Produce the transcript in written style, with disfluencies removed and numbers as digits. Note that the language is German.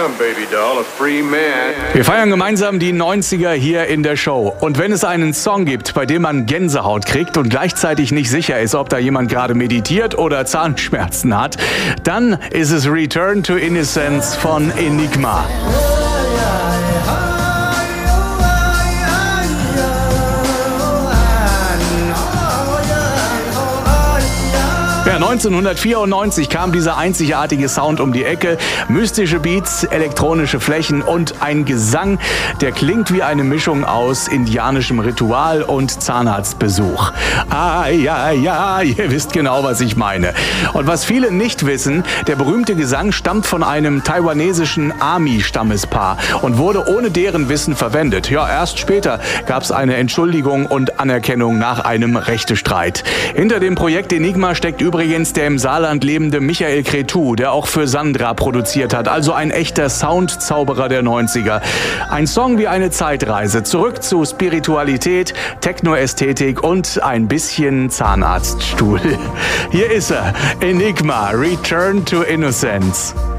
am, baby doll, a free man. Wir feiern gemeinsam die 90er hier in der Show. Und wenn es einen Song gibt, bei dem man Gänsehaut kriegt und gleichzeitig nicht sicher ist, ob da jemand gerade meditiert oder Zahnschmerzen hat, dann ist es Return to Innocence von Enigma. Ja, 1994 kam dieser einzigartige Sound um die Ecke. Mystische Beats, elektronische Flächen und ein Gesang, der klingt wie eine Mischung aus indianischem Ritual und Zahnarztbesuch. Ah, ja, ja, ihr wisst genau, was ich meine. Und was viele nicht wissen, der berühmte Gesang stammt von einem taiwanesischen Ami-Stammespaar und wurde ohne deren Wissen verwendet. Ja, erst später gab es eine Entschuldigung und Anerkennung nach einem Rechtestreit. Hinter dem Projekt Enigma steckt übrigens der im Saarland lebende Michael Cretu, der auch für Sandra produziert hat. Also ein echter Soundzauberer der 90er. Ein Song wie eine Zeitreise. Zurück zu Spiritualität, Technoästhetik und ein bisschen Zahnarztstuhl. Hier ist er. Enigma, Return to Innocence.